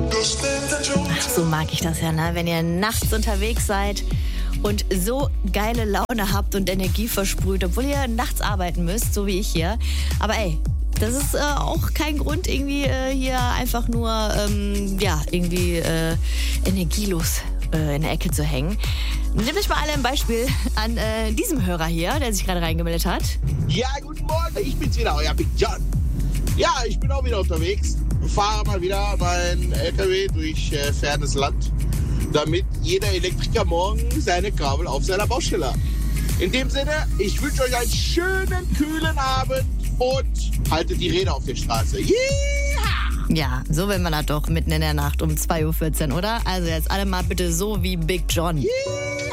Ach, so mag ich das ja, ne? Wenn ihr nachts unterwegs seid und so geile Laune habt und Energie versprüht, obwohl ihr nachts arbeiten müsst, so wie ich hier. Aber ey, das ist auch kein Grund, irgendwie hier einfach nur energielos in der Ecke zu hängen. Nehmt euch mal alle ein Beispiel an diesem Hörer hier, der sich gerade reingemeldet hat. Ja, guten Morgen, ich bin's wieder, euer Big John. Ja, ich bin auch wieder unterwegs. Fahre mal wieder meinen LKW durch fernes Land, damit jeder Elektriker morgen seine Kabel auf seiner Baustelle hat. In dem Sinne, ich wünsche euch einen schönen, kühlen Abend und haltet die Räder auf der Straße. Yeah! Ja, so will man das doch mitten in der Nacht um 2.14 Uhr, oder? Also jetzt alle mal bitte so wie Big John. Yeah!